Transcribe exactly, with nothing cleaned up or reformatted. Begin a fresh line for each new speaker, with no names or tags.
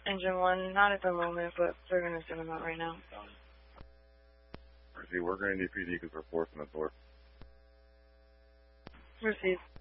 Engine one, not at the moment, but they're going to send them out right now.
Receive, we're going to need P D because we're forcing the door.
Receive.